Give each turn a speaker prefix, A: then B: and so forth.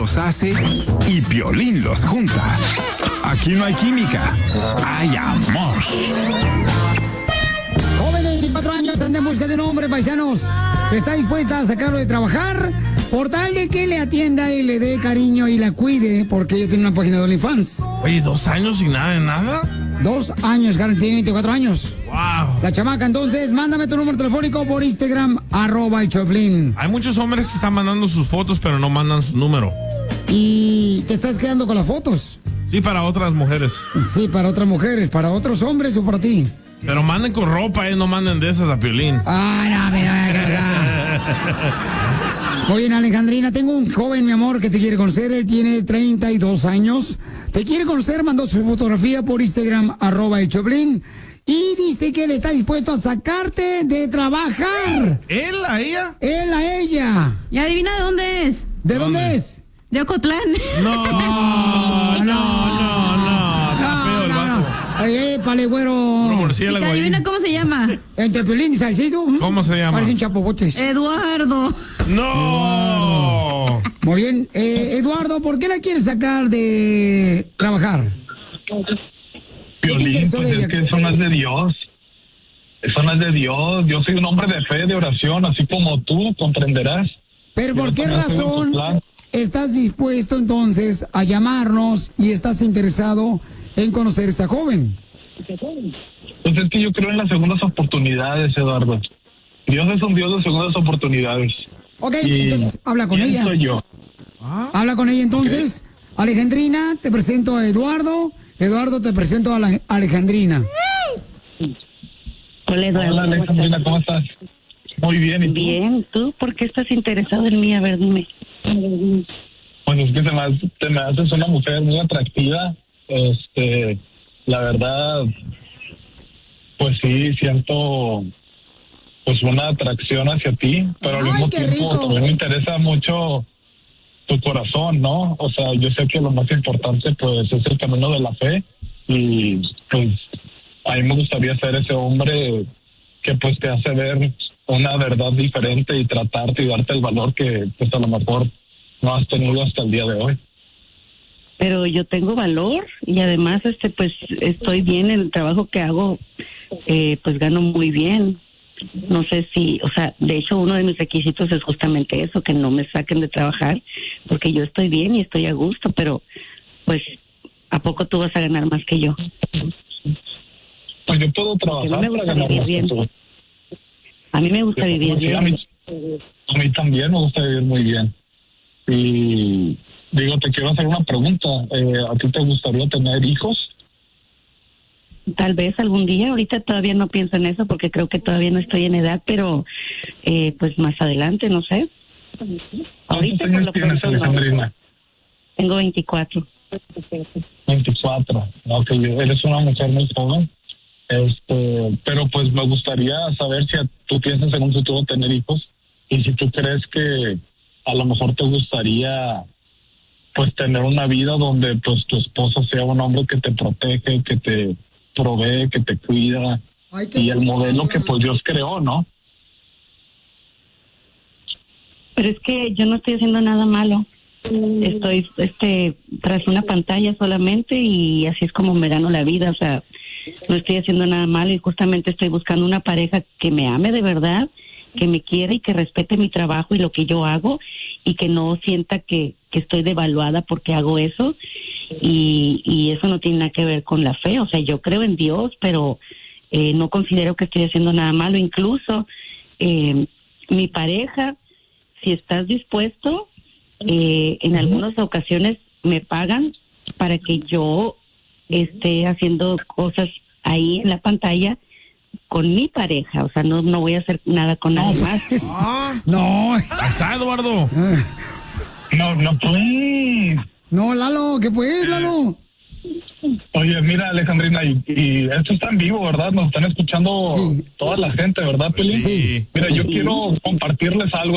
A: los hace y Piolín los junta. Aquí no hay química, hay amor.
B: Joven de 24 años anda en busca de un hombre, paisanos, que está dispuesta a sacarlo de trabajar por tal de que le atienda y le dé cariño y la cuide, porque ella tiene una página de OnlyFans.
C: Oye, 2 años sin nada de nada.
B: 2 años, Karen, tiene 24 años.
C: Wow.
B: La chamaca, entonces, mándame tu número telefónico por Instagram, @el Choplin.
C: Hay muchos hombres que están mandando sus fotos, pero no mandan su número.
B: Y te estás quedando con las fotos.
C: Sí, para otras mujeres.
B: Sí, para otras mujeres, para otros hombres o para ti.
C: Pero manden con ropa, no manden de esas a Piolín.
B: Ah, no, Muy bien, Alejandrina, tengo un joven, mi amor, que te quiere conocer. Él tiene 32 años. Te quiere conocer, mandó su fotografía por Instagram, @el Choplin. Y dice que él está dispuesto a sacarte de trabajar.
C: ¿Él a ella?
B: Él a ella.
D: ¿Y adivina de dónde es?
B: ¿De dónde es?
D: De Ocotlán.
C: No. Está feo el vato.
B: Épale, güero.
C: Murciélago ahí.
D: ¿Adivina cómo se llama?
B: Entre Piolín y Salcido.
C: ¿Cómo se llama?
B: Parecen chapobotes.
D: Eduardo.
C: ¡No!
B: Muy bien. Eduardo, ¿por qué la quieres sacar de trabajar?
E: Piolín, pues es que eso no es de Dios. Eso no es de Dios. Yo soy un hombre de fe, de oración, así como tú, comprenderás.
B: Pero ¿por qué razón estás dispuesto entonces a llamarnos y estás interesado en conocer a esta joven?
E: Pues es que yo creo en las segundas oportunidades, Eduardo. Dios es un Dios de segundas oportunidades.
B: Ok, entonces habla con ella.
E: Soy yo.
B: Habla con ella entonces. Okay. Alejandrina, te presento a Eduardo. Eduardo, te presento a Alejandrina.
F: Hola, Eduardo.
E: Hola, Alejandrina, ¿cómo estás? Muy bien, ¿y tú?
F: Bien, ¿tú por qué estás interesado en mí? A ver, dime.
E: Bueno, es que te me haces una mujer muy atractiva. La verdad, pues sí, siento pues una atracción hacia ti, pero al mismo tiempo también me interesa mucho tu corazón, ¿no? O sea, yo sé que lo más importante pues es el camino de la fe y pues a mí me gustaría ser ese hombre que pues te hace ver una verdad diferente y tratarte y darte el valor que pues a lo mejor no has tenido hasta el día de hoy.
F: Pero yo tengo valor y además pues estoy bien en el trabajo que hago, pues gano muy bien. No sé si, o sea, de hecho uno de mis requisitos es justamente eso, que no me saquen de trabajar, porque yo estoy bien y estoy a gusto, pero pues ¿a poco tú vas a ganar más que yo?
E: Pues yo puedo trabajar
F: no me gusta
E: para ganar
F: vivir
E: más
F: bien.
E: que tú.
F: A mí me gusta vivir bien.
E: A mí también me gusta vivir muy bien. Y digo, te quiero hacer una pregunta. ¿A ti te gustaría tener hijos?
F: Tal vez algún día, ahorita todavía no pienso en eso porque creo que todavía no estoy en edad, pero pues más adelante, no sé.
E: ¿Cuántos años tienes, Alejandrina?
F: Tengo 24.
E: 24. Ok, eres una mujer muy joven. Pero pues me gustaría saber si tú piensas en un futuro tener hijos y si tú crees que a lo mejor te gustaría pues tener una vida donde pues tu esposo sea un hombre que te protege, que te provee, que te cuida. Ay, y el modelo que pues Dios creó, ¿no?
F: Pero es que yo no estoy haciendo nada malo. Estoy tras una pantalla solamente y así es como me gano la vida, o sea, no estoy haciendo nada malo y justamente estoy buscando una pareja que me ame de verdad, que me quiera y que respete mi trabajo y lo que yo hago y que no sienta que estoy devaluada porque hago eso y eso no tiene nada que ver con la fe, o sea, yo creo en Dios, pero no considero que estoy haciendo nada malo, incluso mi pareja, si estás dispuesto, en algunas ocasiones me pagan para que yo esté haciendo cosas ahí en la pantalla con mi pareja, o sea, no voy a hacer nada con nadie más.
B: No.
C: Ahí está, Eduardo.
E: No pues.
B: No, Lalo, ¿qué pues, Lalo?
E: Oye, mira, Alejandrina, y esto está en vivo, ¿verdad? Nos están escuchando toda la gente, ¿verdad, Peli?
C: Sí.
E: Mira, yo quiero compartirles algo.